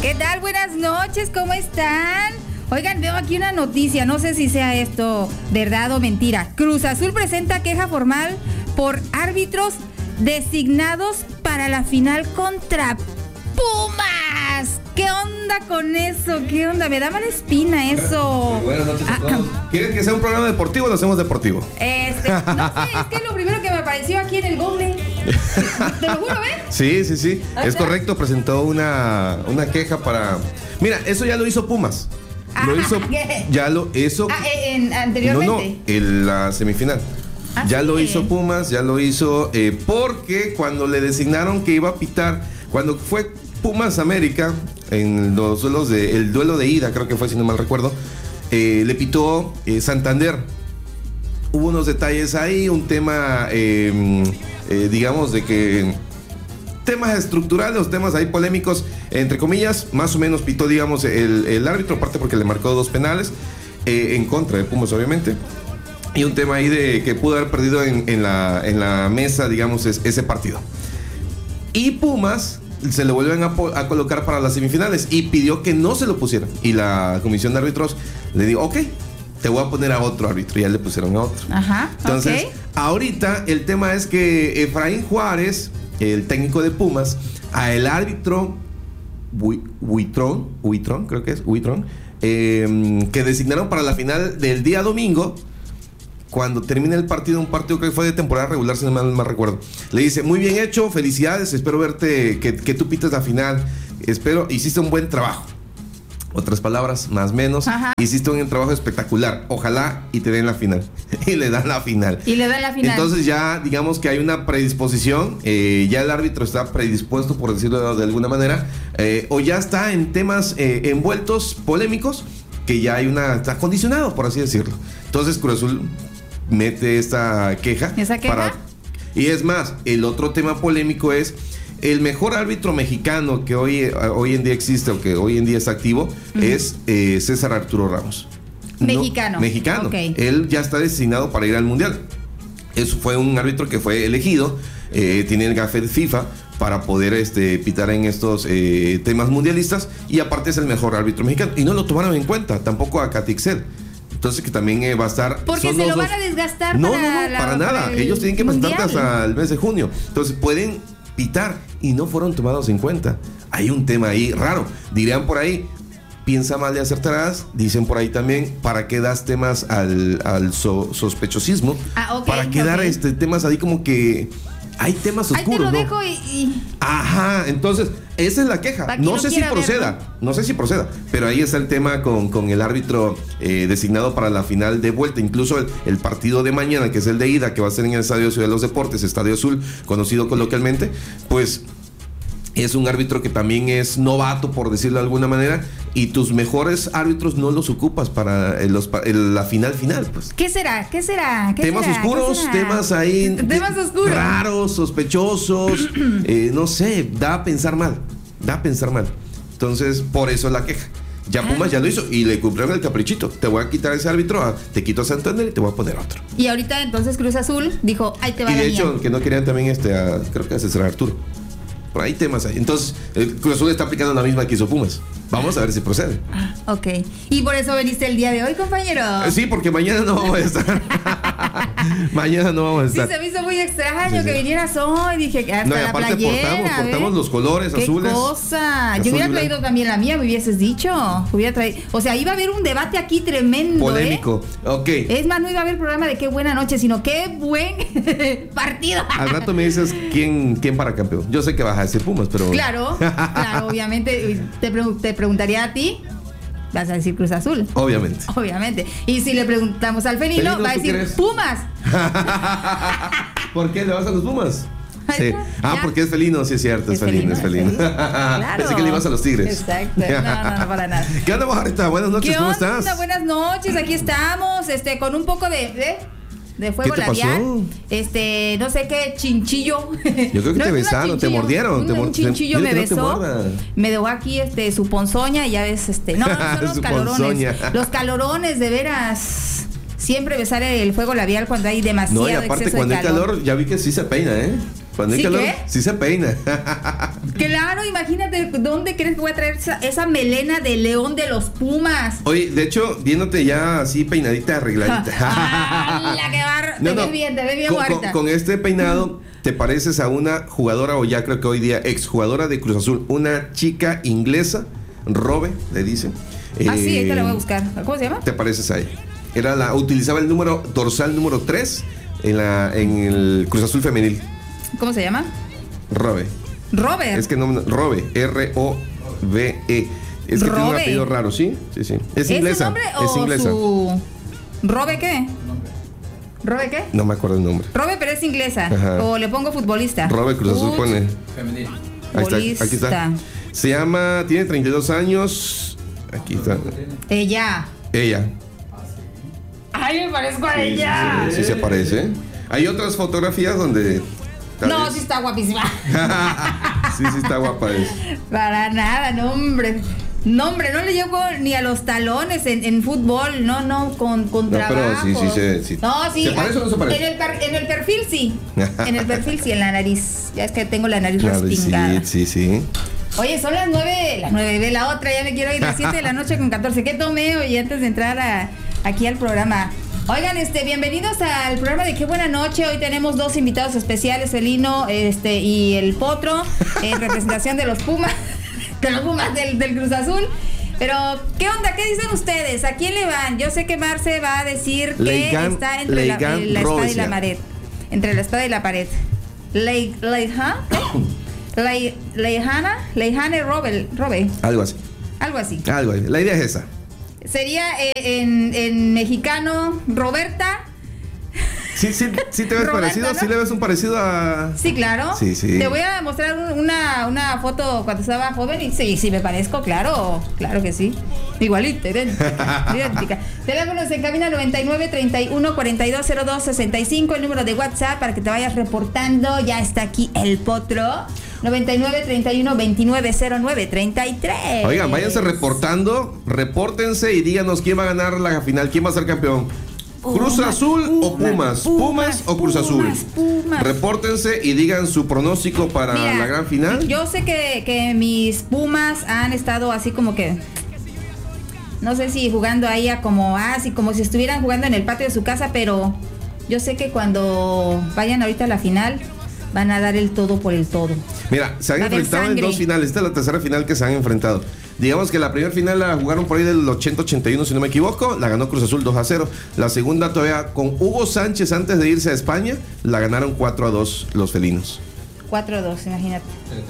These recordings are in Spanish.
¿Qué tal? Buenas noches, ¿cómo están? Oigan, veo aquí una noticia, no sé si sea esto verdad o mentira. Cruz Azul presenta queja formal por árbitros designados para la final contra Pumas. ¿Qué onda con eso? ¿Qué onda? Me da mala espina eso. Buenas noches a todos. ¿Quieren que sea un programa deportivo o lo hacemos deportivo? No sé, es que es lo primero que me apareció aquí en el Google. ¿Te lo juro, ven? Sí. Es correcto, presentó una queja para... Mira, eso ya lo hizo Pumas. Lo hizo... Ya lo hizo... Anteriormente. No, en la semifinal. Ya lo hizo Pumas, ya lo hizo porque cuando le designaron que iba a pitar, cuando fue Pumas América, en los duelos el duelo de ida, creo que fue, si no mal recuerdo, le pitó Santander. Hubo unos detalles ahí, un tema, digamos, de que temas estructurales, temas ahí polémicos, entre comillas, más o menos pitó, digamos, el árbitro, aparte porque le marcó 2 penales en contra de Pumas, obviamente. Y un tema ahí de que pudo haber perdido en la mesa, digamos, ese partido. Y Pumas se le vuelven a colocar para las semifinales y pidió que no se lo pusieran. Y la comisión de árbitros le dijo, ok, te voy a poner a otro árbitro. Y ya le pusieron a otro. Ajá. Entonces, ahorita el tema es que Efraín Juárez, el técnico de Pumas, a el árbitro Huitrón, creo que es Huitrón, que designaron para la final del día domingo, cuando termina el partido, un partido que fue de temporada regular, si no mal recuerdo, le dice, muy bien hecho, felicidades, espero verte, que tú pites la final, hiciste un buen trabajo. Otras palabras, más o menos, hiciste un trabajo espectacular, ojalá y te den la final. Y le dan la final. Entonces ya digamos que hay una predisposición, ya el árbitro está predispuesto, por decirlo de alguna manera, o ya está en temas envueltos, polémicos, que ya está condicionado, por así decirlo. Entonces Cruz Azul mete esta queja. ¿Esa queja? Y es más, el otro tema polémico es el mejor árbitro mexicano que hoy en día existe o que hoy en día está activo, es César Arturo Ramos. Mexicano. Mexicano. Okay. Él ya está designado para ir al Mundial. Eso fue un árbitro que fue elegido, tiene el gafete FIFA para poder pitar en estos temas mundialistas, y aparte es el mejor árbitro mexicano. Y no lo tomaron en cuenta, tampoco a Catixel. Entonces que también va a estar... Porque se lo van a desgastar para nada. Ellos tienen que presentarse hasta el mes de junio. Entonces pueden pitar y no fueron tomados en cuenta. Hay un tema ahí raro. Dirían por ahí, piensa mal y acertarás. Dicen por ahí también, ¿para qué das temas al sospechosismo? ¿Para qué dar temas ahí como que... Hay temas oscuros, ahí te lo dejo y... Ajá, entonces, esa es la queja. No sé si proceda, pero ahí está el tema con el árbitro designado para la final de vuelta. Incluso el partido de mañana, que es el de ida, que va a ser en el Estadio Ciudad de los Deportes, Estadio Azul, conocido coloquialmente, pues es un árbitro que también es novato, por decirlo de alguna manera, y tus mejores árbitros no los ocupas para la final, pues. ¿Qué será? Temas oscuros, temas ahí raros, sospechosos, no sé, da a pensar mal. Entonces, por eso la queja. Ya Pumas ya lo hizo y le cumplieron el caprichito. Te voy a quitar ese árbitro, te quito a Santander y te voy a poner otro. Y ahorita entonces Cruz Azul dijo, ahí te va la mía. Y de hecho, que no querían también creo que a César Arturo. Por ahí temas ahí. Entonces, el Cruz Azul está aplicando la misma que hizo Pumas. Vamos a ver si procede. Ok. Y por eso veniste el día de hoy, compañero. Sí, porque mañana no vamos a estar. Mañana no vamos a estar. Sí, se me hizo muy extraño que vinieras hoy. Dije que hasta la playera. Portamos los colores azules. ¡Qué cosa! Yo hubiera traído también la mía, me hubieses dicho. O sea, iba a haber un debate aquí tremendo. Polémico. Ok. Es más, no iba a haber programa de qué buena noche, sino qué buen partido. Al rato me dices quién para campeón. Yo sé que vas a decir Pumas, pero... Claro, obviamente. Te preguntaría a ti, vas a decir Cruz Azul. Obviamente. Y si le preguntamos al Felino, va a decir Pumas. ¿Por qué le vas a los Pumas? Sí. Porque es felino, sí es cierto, es felino. Claro. Pensé que le ibas a los Tigres. Exacto. No, para nada. ¿Qué onda, Mojarrita? Buenas noches, ¿cómo estás? Buenas noches, aquí estamos, con un poco de fuego labial. No sé qué chinchillo. Yo creo que te besaron, te mordieron. Un chinchillo me besó. Me dejó aquí su ponzoña y ya ves, no, son los calorones. Los calorones, de veras. Siempre besar el fuego labial cuando hay demasiado exceso de calor. No, y aparte cuando hay calor, ya vi que sí se peina, ¿eh? Cuando hay ¿Sí calor, qué? sí se peina. Claro, imagínate, ¿dónde crees que voy a traer esa melena de león de los Pumas? Oye, de hecho, viéndote ya así peinadita, arregladita. ¡Hala, qué barro! Te ves bien ahorita. Con este peinado te pareces a una jugadora, o ya creo que hoy día exjugadora de Cruz Azul, una chica inglesa, Robe, le dicen. Sí, ahorita la voy a buscar. ¿Cómo se llama? Te pareces a ella. Utilizaba el número dorsal número 3 en el Cruz Azul femenil. ¿Cómo se llama? Robe. Robert. Es que no, Robe, R-O-B-E. Es que tiene un apellido raro, ¿sí? Sí. Es inglesa. ¿Es su nombre o es inglesa. su... ¿Robe qué? ¿Robe qué? No me acuerdo el nombre. Robe, pero es inglesa. Ajá. O le pongo futbolista. Robe Cruz Azul pone. Femenil. Ahí está, aquí está. Se llama, tiene 32 años. Aquí está. Ella. Ay, me parezco a ella. Sí, se parece. Hay otras fotografías donde... No, sí está guapísima. Sí está guapa. Para nada, no, hombre. No, hombre, no le llego ni a los talones en fútbol. No, con trabajo. Pero sí. No, sí. ¿Se parece o no se parece? En el perfil sí. En el perfil sí, en la nariz. Ya es que tengo la nariz respingada. Sí. Oye, son las 9 de la otra, ya me quiero ir, las 7 de la noche con 14. ¿Qué tomé hoy antes de entrar aquí al programa? Oigan, bienvenidos al programa de Qué Buena Noche. Hoy tenemos dos invitados especiales, el Lino y el Potro, en representación de los Pumas, del Cruz Azul. Pero, ¿qué onda? ¿Qué dicen ustedes? ¿A quién le van? Yo sé que Marce va a decir que está entre la espada y la pared. Entre la espada y la pared. Leijana Robe. Algo así. La idea es esa. Sería en mexicano Roberta. Sí, te ves Roberta, parecido. ¿no? Sí le ves un parecido a... Sí, claro. Sí. Te voy a mostrar una foto cuando estaba joven y sí me parezco, claro que sí. Igualita, idéntica. Teléfonos en cabina 99 31 42 02 65, el número de WhatsApp para que te vayas reportando. Ya está aquí el Potro. 99 31 29 09 33. Oigan, váyanse reportando, repórtense y díganos quién va a ganar la final, quién va a ser campeón. ¿Cruz Azul o Pumas? ¿Pumas o Cruz Azul? Pumas. Repórtense y digan su pronóstico para la gran final. Yo sé que mis Pumas han estado así como que, no sé si jugando ahí así como si estuvieran jugando en el patio de su casa, pero yo sé que cuando vayan ahorita a la final van a dar el todo por el todo. Mira, se han enfrentado en dos finales. Esta es la tercera final que se han enfrentado. Digamos que la primera final la jugaron por ahí del 80-81, si no me equivoco. La ganó Cruz Azul 2-0. La segunda todavía con Hugo Sánchez antes de irse a España. La ganaron 4-2 los felinos. 4-2, imagínate.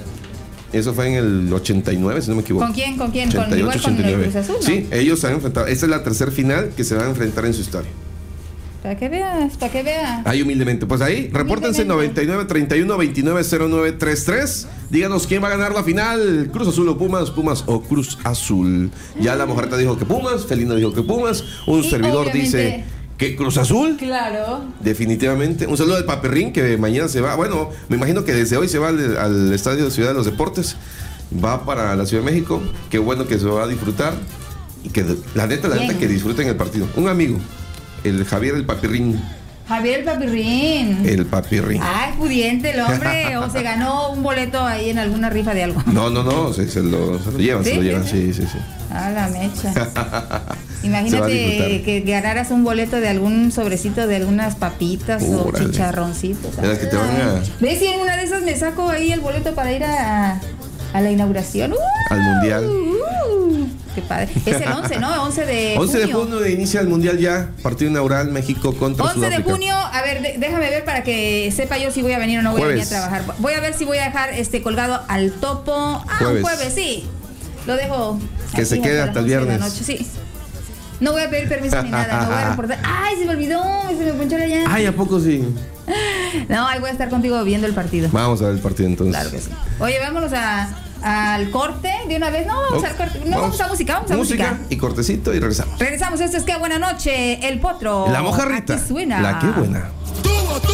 Eso fue en el 89, si no me equivoco. ¿Con quién? 88, Igual 89. con el Cruz Azul, ¿no? Sí, ellos se han enfrentado. Esta es la tercera final que se van a enfrentar en su historia. Para que veas. Ahí humildemente. Pues ahí, repórtense 99 31 29 09 33. Díganos quién va a ganar la final. Cruz Azul o Pumas o Cruz Azul. Ya la mojareta dijo que Pumas, Felino dijo que Pumas. Un servidor dice que Cruz Azul. Claro. Definitivamente. Un saludo al Paperrín que mañana se va. Bueno, me imagino que desde hoy se va al Estadio de Ciudad de los Deportes. Va para la Ciudad de México. Qué bueno que se va a disfrutar. Y que la neta que disfruten el partido. Un amigo. El Javier el Papirrín. El Papirrín. Ay, pudiente el hombre. O se ganó un boleto ahí en alguna rifa de algo. No, se lo llevan, ¿Sí? se lo llevan, sí. A la mecha. Imagínate que ganaras un boleto de algún sobrecito de algunas papitas o chicharroncitos. De las que te van a... ¿Ves si en una de esas me saco ahí el boleto para ir a la inauguración? Al Mundial. Qué padre. Es el 11, ¿no? 11 de junio. 11 de junio inicia el Mundial ya. Partido inaugural México contra 11 Sudáfrica. 11 de junio. A ver, déjame ver para que sepa yo si voy a venir o no voy a venir a trabajar. Voy a ver si voy a dejar colgado al topo. Un jueves, sí. Lo dejo. Que se quede hasta el viernes. Noche, sí. No voy a pedir permiso ni nada. No voy a reportar. Ay, se me olvidó. Se me ponchó la llanta. Ay, ¿a poco sí? No, ahí voy a estar contigo viendo el partido. Vamos a ver el partido entonces. Claro que sí. Oye, vámonos al corte de una vez. No, vamos al corte. No, vamos a música. Vamos a música. Y cortecito y regresamos. Esto es Qué Buena Noche. El Potro. La mojarrita. Aquí suena. La Qué Buena.